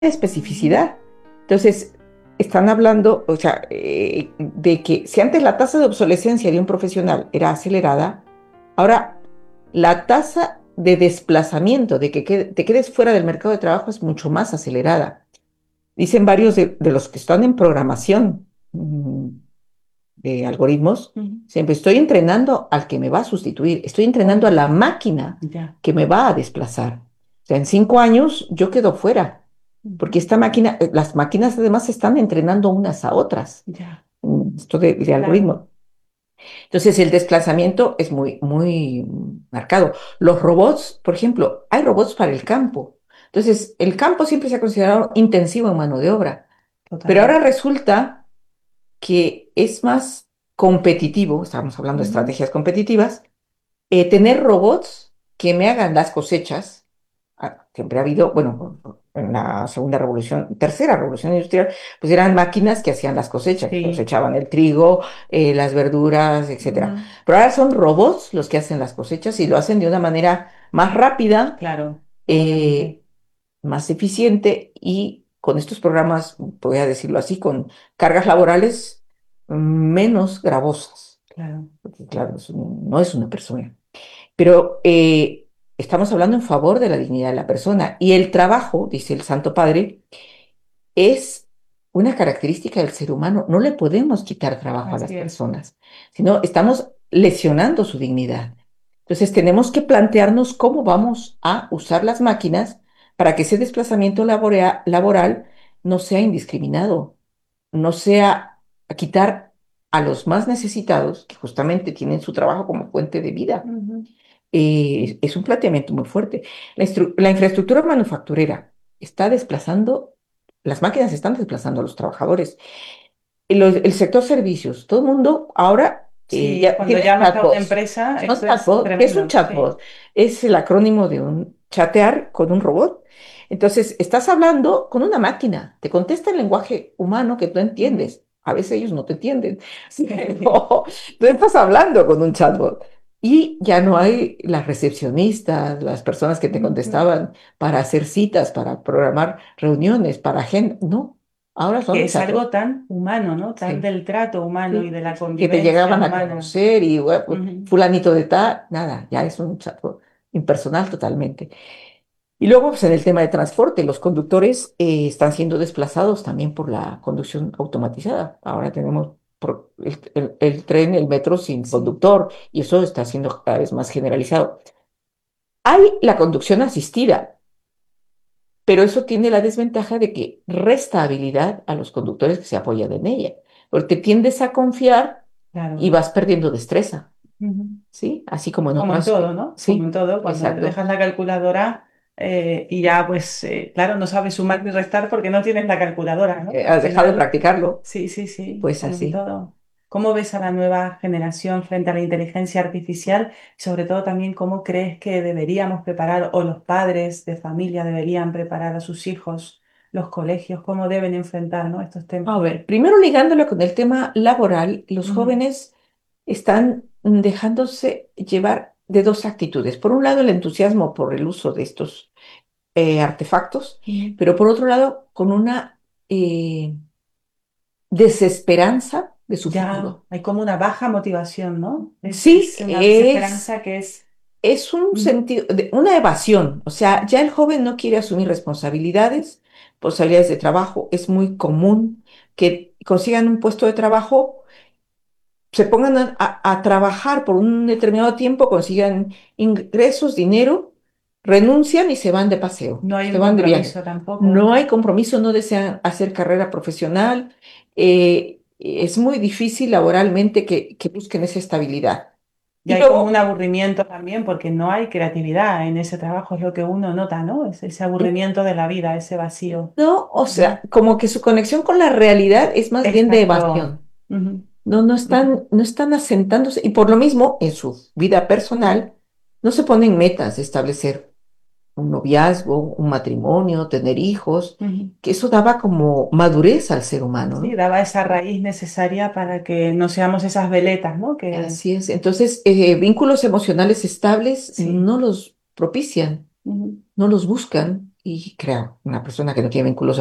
especificidad. Entonces, están hablando, o sea, de que si antes la tasa de obsolescencia de un profesional era acelerada, ahora la tasa de desplazamiento, de que te quedes fuera del mercado de trabajo es mucho más acelerada. Dicen varios de los que están en programación de algoritmos, Ujú. siempre estoy entrenando al que me va a sustituir, estoy entrenando a Oh, la máquina ya. que me va a desplazar. O sea, en 5 años yo quedo fuera, porque Ujú. esta máquina, las máquinas además se están entrenando unas a otras, Ya, esto de claro. algoritmos. Entonces el desplazamiento es muy, muy marcado. Los robots, por ejemplo, hay robots para el campo. Entonces, el campo siempre se ha considerado intensivo en mano de obra, pero ahora Totalmente. resulta que es más competitivo, estamos hablando de Ujú. estrategias competitivas, tener robots que me hagan las cosechas. Siempre ha habido, bueno, en la segunda revolución, tercera revolución industrial, pues eran máquinas que hacían las cosechas, Sí. cosechaban el trigo, las verduras, etcétera. Ujú. Pero ahora son robots los que hacen las cosechas y lo hacen de una manera más rápida, Claro, eh, obviamente. más eficiente y con estos programas, voy a decirlo así, con cargas laborales menos gravosas. Claro. Porque claro, no es una persona. Pero estamos hablando en favor de la dignidad de la persona. Y el trabajo, dice el Santo Padre, es una característica del ser humano. No le podemos quitar trabajo a las Así es. personas, sino estamos lesionando su dignidad. Entonces tenemos que plantearnos cómo vamos a usar las máquinas para que ese desplazamiento laboral no sea indiscriminado, no sea a quitar a los más necesitados, que justamente tienen su trabajo como fuente de vida. Ujú. Es un planteamiento muy fuerte. La infraestructura manufacturera está desplazando, las máquinas están desplazando a los trabajadores. El sector servicios, todo el mundo ahora Sí, ya cuando tiene llamas a una chatbots. empresa, Son eso es chatbots. ¿Qué es un tremendo. Sí. chatbot? Es el acrónimo de un chatear con un robot. Entonces, estás hablando con una máquina, te contesta en lenguaje humano que tú Ujú. entiendes. A veces ellos no te entienden. Pero tú estás hablando con un chatbot. Y ya no hay las recepcionistas, las personas que te Ujú. contestaban para hacer citas, para programar reuniones, para agenda. No, ahora Que son es algo chatbots. tan humano, ¿no? Tan Sí, del trato humano y sí. de la Que te convivencia llegaban a humana. conocer y bueno, pues, Ujú. fulanito de tal, nada, ya es un chatbot impersonal totalmente. Y luego, pues en el tema de transporte, los conductores están siendo desplazados también por la conducción automatizada. Ahora tenemos el tren, el metro sin Sí. conductor y eso está siendo cada vez más generalizado. Hay la conducción asistida, pero eso tiene la desventaja de que resta habilidad a los conductores que se apoyan en ella, porque tiendes a confiar y Claro. vas perdiendo destreza, Ujú. ¿sí? Así como en Como en otras, todo, ¿no? Como en sí, todo, cuando exacto. dejas la calculadora y ya, pues, claro, no sabes sumar ni restar porque no tienes la calculadora, ¿no? Al Has dejado de final, practicarlo, sí, sí, sí, pues como en así. todo. ¿Cómo ves a la nueva generación frente a la inteligencia artificial? Y sobre todo también, ¿cómo crees que deberíamos preparar o los padres de familia deberían preparar a sus hijos, los colegios, cómo deben enfrentar, ¿no? estos temas? A ver, primero ligándolo con el tema laboral, los Ujú. jóvenes están dejándose llevar de dos actitudes. Por un lado, el entusiasmo por el uso de estos artefactos, Ujú. pero por otro lado, con una desesperanza de su Ya futuro. hay como una baja motivación, ¿no? Sí, Es una desesperanza que es... es un Ujú. sentido, una evasión. O sea, ya el joven no quiere asumir responsabilidades de trabajo. Es muy común que consigan un puesto de trabajo, se pongan a trabajar por un determinado tiempo, consigan ingresos, dinero, renuncian y se van de paseo, No hay se un van de viaje. compromiso tampoco. No hay compromiso, no desean hacer carrera profesional. Es muy difícil laboralmente que busquen esa estabilidad. Y Y hay como luego, un aburrimiento también porque no hay creatividad en ese trabajo, es lo que uno nota, ¿no? Es ese aburrimiento de la vida, ese vacío. no, o Ujú. sea, como que su conexión con la realidad es más bien de Exacto. evasión. Ujú, No, no ujú. están, no están asentándose y por lo mismo en su vida personal no se ponen metas de establecer un noviazgo, un matrimonio, tener hijos, Ujú. que eso daba como madurez al ser humano, Sí, ¿no? daba esa raíz necesaria para que no seamos esas veletas, ¿no? Que Así es. Entonces, vínculos emocionales estables sí. no los propician, Ujú. no los buscan. y crea una persona que no tiene vínculos